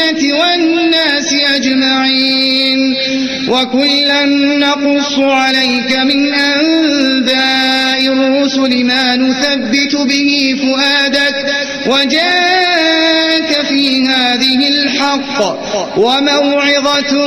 الجنة والناس أجمعين وكلا نقص عليك من أنباء الرسل ما نثبت به فؤادك وجاءك في هذه الحق وموعظة